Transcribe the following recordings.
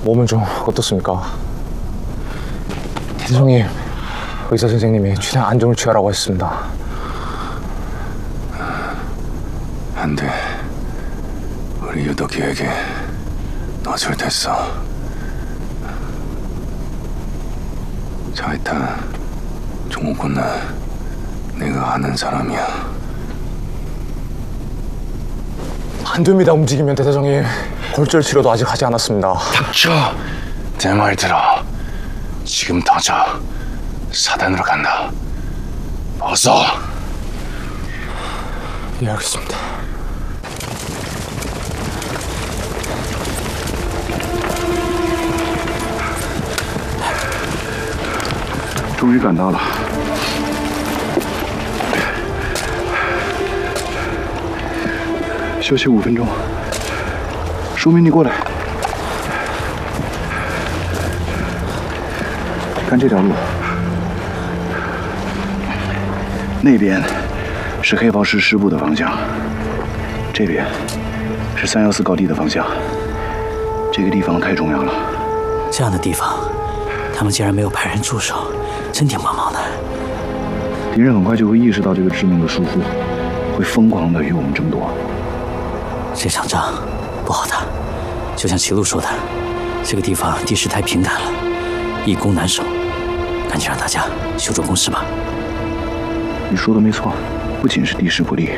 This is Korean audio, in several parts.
몸은 좀 어떻습니까? 대장님, 의사 선생님이 최대한 안정을 취하라고 했습니다. 안 돼. 우리 유덕이에게 노출됐어. 자, 일단 종욱군은 내가 아는 사람이야. 안 됩니다. 움직이면 대대장님. 골절 치료도 아직 하지 않았습니다. 닥쳐! 내 말 들어. 지금 터져. 사단으로 간다. 어서! 예, 알겠습니다. 终于赶到了。休息5分钟。书明，你过来。看这条路，那边是黑袍师师部的方向，这边是314高地的方向。这个地方太重要了。 这样的地方，他们竟然没有派人驻守，真挺帮忙的。 敌人很快就会意识到这个致命的疏忽，会疯狂地与我们争夺。 这场仗不好打，就像齐路说的，这个地方地势太平坦了，易攻难守。赶紧让大家修筑工事吧。 你说的没错，不仅是地势不利，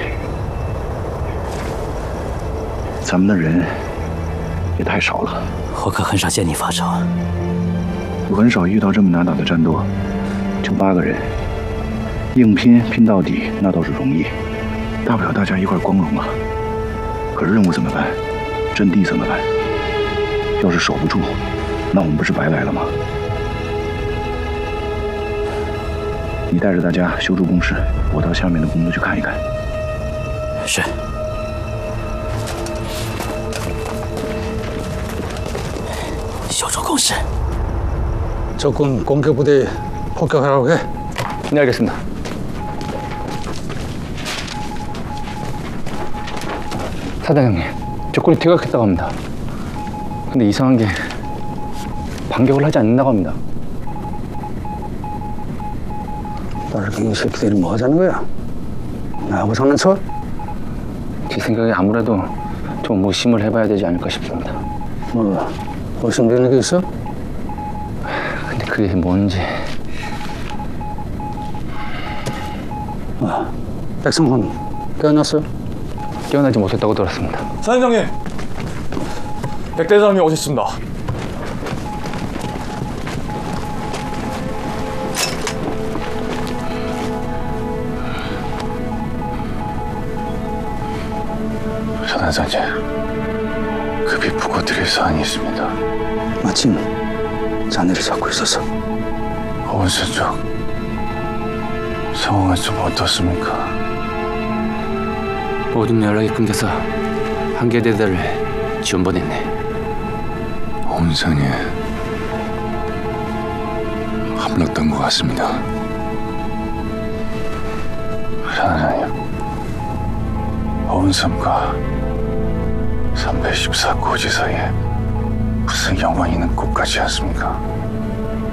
咱们的人也太少了。 我可很少见你发愁。 我很少遇到这么难打的战斗，就8个人，硬拼到底，那倒是容易，大不了大家一块光荣嘛。可是任务怎么办？阵地怎么办？要是守不住，那我们不是白来了吗？你带着大家修筑工事，我到下面的工作去看一看。 是。修筑工事。 적군 공격부대 폭격하라고 해. 네, 알겠습니다. 사단장님, 적군이 퇴각했다고 합니다. 근데 이상한 게 반격을 하지 않는다고 합니다. 이 새끼들이 뭐 하자는 거야? 나하고 장난쳐? 제 생각에 아무래도 좀 무심을 해봐야 되지 않을까 싶습니다. 뭐, 의심되는 게 있어? 근데 그게 뭔지... 백성훈, 깨어났어? 깨어나지 못했다고 들었습니다. 사단장님! 백대장님이 오셨습니다. 사단장님, 급히 보고드릴 사안이 있습니다. 마침 자네를 찾고 있었어. 오은선 쪽 상황은 좀 어떻습니까? 모든 연락이 끊겨서 한개 대대를 지원 보냈네. 오은선이 함락된 것 같습니다. 사단장님, 오은선과 314 고지 사이에 무슨 연관이 있는 것 같지 않습니까?